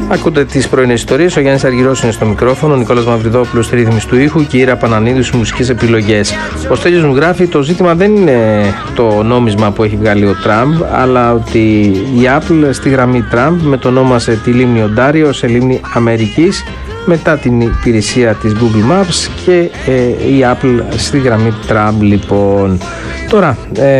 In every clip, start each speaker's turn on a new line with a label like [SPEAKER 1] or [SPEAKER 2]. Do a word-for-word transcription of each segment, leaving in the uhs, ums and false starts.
[SPEAKER 1] Ακούτε τις πρωινές ιστορίες. Ο Γιάννης Αργυρός είναι στο μικρόφωνο, ο Νικόλας Μαυριδόπουλος στη ρύθμιση του ήχου και η Ήρα Πανανίδου στις μουσικές επιλογές. Ο Στέλιος μου γράφει: το ζήτημα δεν είναι το νόμισμα που έχει βγάλει ο Τραμπ, αλλά ότι η Apple στη γραμμή Τραμπ μετονόμασε τη λίμνη Οντάριο σε λίμνη Αμερικής μετά την υπηρεσία της Google Maps και ε, η Apple στη γραμμή Τραμπ. Λοιπόν, τώρα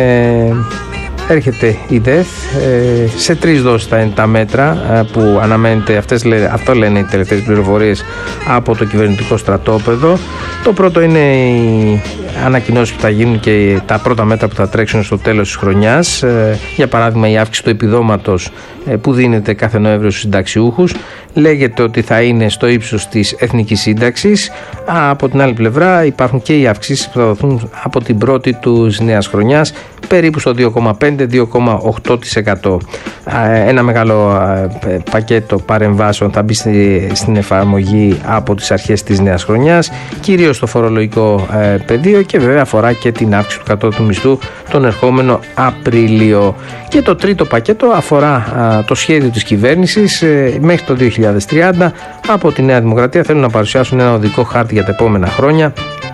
[SPEAKER 1] ε, έρχεται η ΔΕΘ, ε, σε τρεις δόσεις θα είναι τα μέτρα ε, που αναμένεται, αυτές, αυτό λένε οι τελευταίες πληροφορίες από το κυβερνητικό στρατόπεδο. Το πρώτο είναι οι ανακοινώσεις που θα γίνουν και τα πρώτα μέτρα που θα τρέξουν στο τέλος της χρονιάς. Ε, για παράδειγμα, η αύξηση του επιδόματος ε, που δίνεται κάθε Νοέμβριο στους συνταξιούχους. Λέγεται ότι θα είναι στο ύψος της εθνικής σύνταξης. Από την άλλη πλευρά υπάρχουν και οι αυξήσεις που θα δοθούν από την πρώτη του νέας χρονιάς, περίπου στο δύο κόμμα πέντε με δύο κόμμα οκτώ τοις εκατό. Ένα μεγάλο πακέτο παρεμβάσεων θα μπει στην εφαρμογή από τις αρχές της νέας χρονιάς, κυρίως στο φορολογικό πεδίο, και βέβαια αφορά και την αύξηση του κατώτατου μισθού τον ερχόμενο Απρίλιο. Και το τρίτο πακέτο αφορά α, το σχέδιο της κυβέρνησης ε, μέχρι το δύο χιλιάδες τριάντα. Από τη Νέα Δημοκρατία θέλουν να παρουσιάσουν ένα οδικό χάρτη για τα επόμενα χρόνια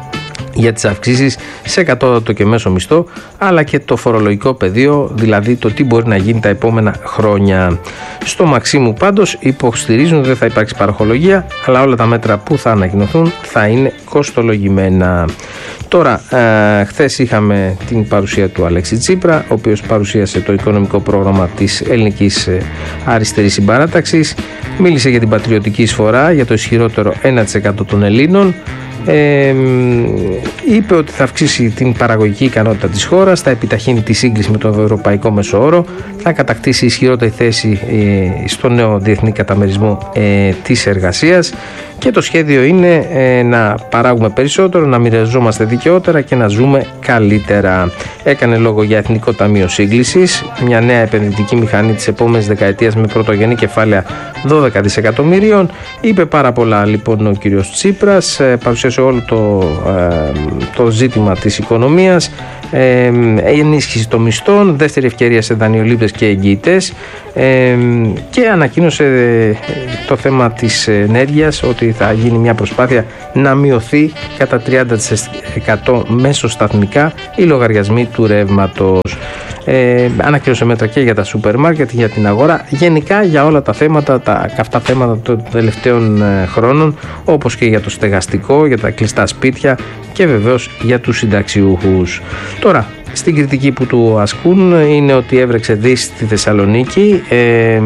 [SPEAKER 1] για τις αυξήσεις σε κατώτατο και μέσο μισθό, αλλά και το φορολογικό πεδίο, δηλαδή το τι μπορεί να γίνει τα επόμενα χρόνια. Στο Μαξίμου πάντως υποστηρίζουν ότι δεν θα υπάρξει παροχολογία, αλλά όλα τα μέτρα που θα ανακοινωθούν θα είναι κοστολογημένα. Τώρα, ε, χθες είχαμε την παρουσία του Αλέξη Τσίπρα, ο οποίος παρουσίασε το οικονομικό πρόγραμμα της ελληνικής ε, αριστερής συμπαράταξης. Μίλησε για την πατριωτική εισφορά, για το ισχυρότερο ένα τοις εκατό των Ελλήνων. Ε, είπε ότι θα αυξήσει την παραγωγική ικανότητα της χώρας, θα επιταχύνει τη σύγκριση με τον ευρωπαϊκό μέσο όρο, θα κατακτήσει ισχυρότερη θέση ε, στο νέο διεθνή καταμερισμό ε, της εργασίας, και το σχέδιο είναι ε, να παράγουμε περισσότερο, να μοιραζόμαστε δικαιότερα και να ζούμε καλύτερα. Έκανε λόγο για Εθνικό Ταμείο Σύγκλησης, μια νέα επενδυτική μηχανή της επόμενης δεκαετίας με πρωτογενή κεφάλαια δώδεκα δισεκατομμυρίων. Είπε πάρα πολλά λοιπόν ο κύριος Τσίπρας, ε, παρουσίασε όλο το, ε, το ζήτημα της οικονομίας, ε, ενίσχυση των μισθών, δεύτερη ευκαιρία σε δανειολήπτες και εγγυητές, ε, και ανακοίνωσε ε, το θέμα της ενέργειας, ότι θα γίνει μια προσπάθεια να μειωθεί κατά τριάντα τοις εκατό μέσω σταθμικά οι λογαριασμοί του ρεύματος. Ε, ανακοίνωσε μέτρα και για τα σούπερ μάρκετ, για την αγορά, γενικά για όλα τα θέματα, τα καυτά θέματα των τελευταίων ε, χρόνων, όπως και για το στεγαστικό, για τα κλειστά σπίτια και βεβαίως για τους συνταξιούχους. Τώρα, στην κριτική που του ασκούν είναι ότι έβρεξε δις στη Θεσσαλονίκη, ε,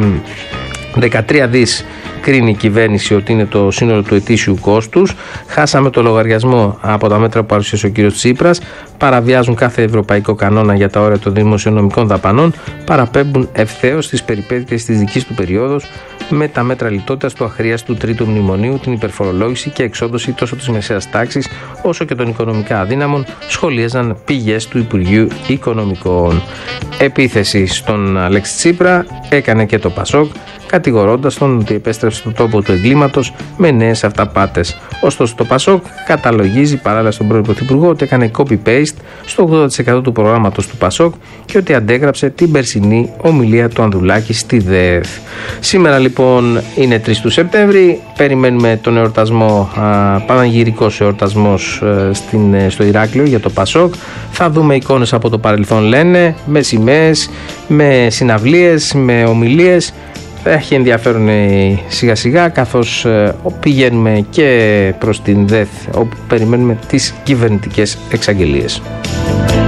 [SPEAKER 1] δεκατρία δις κρίνει η κυβέρνηση ότι είναι το σύνολο του ετήσιου κόστους. Χάσαμε το λογαριασμό από τα μέτρα που παρουσίασε ο κ. Τσίπρας. Παραβιάζουν κάθε ευρωπαϊκό κανόνα για τα όρια των δημοσιονομικών δαπανών. Παραπέμπουν ευθέως στις περιπέτειες της δικής του περίοδου με τα μέτρα λιτότητας του αχρίαστου τρίτου μνημονίου, την υπερφορολόγηση και εξόδωση τόσο της μεσαίας τάξης όσο και των οικονομικά αδύναμων, σχολίαζαν πηγές του Υπουργείου Οικονομικών. Επίθεση στον Αλέξη Τσίπρα έκανε και το Πασόκ, κατηγορώντας τον ότι επέστρεψε στον τόπο του εγκλήματος με νέες αυταπάτες. Ωστόσο, το Πασόκ καταλογίζει παράλληλα στον πρώην Πρωθυπουργό ότι έκανε copy-paste στο ογδόντα τοις εκατό του προγράμματος του Πασόκ και ότι αντέγραψε την περσινή ομιλία του Ανδρουλάκη στη ΔΕΘ. Σήμερα λοιπόν είναι τρεις του Σεπτέμβρη, περιμένουμε τον εορτασμό, α, πανηγυρικός εορτασμός α, στην, στο Ηράκλειο για το Πασόκ. Θα δούμε εικόνες από το παρελθόν, λένε, με σημαίες, με συναυλίες, με ομιλίες. Έχει ενδιαφέρον σιγά σιγά, καθώς πηγαίνουμε και προς την ΔΕΘ, όπου περιμένουμε τις κυβερνητικές εξαγγελίες.